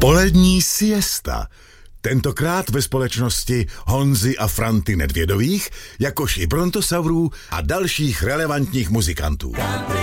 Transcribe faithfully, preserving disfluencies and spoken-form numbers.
Polední siesta. Tentokrát ve společnosti Honzy a Franty Nedvědových, jakož i Brontosaurů a dalších relevantních muzikantů.